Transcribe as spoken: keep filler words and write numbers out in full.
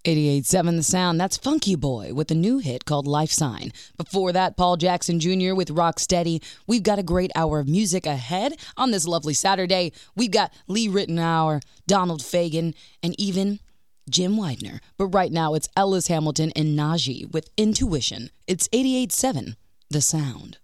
eighty-eight point seven The Sound, that's Funky Boy with a new hit called Life Sign. Before that, Paul Jackson Junior with Rocksteady. We've got a great hour of music ahead on this lovely Saturday. We've got Lee Ritenour, Donald Fagen, and even Jim Widener. But right now, it's Ellis Hamilton and Najee with Intuition. It's eighty-eight point seven The Sound.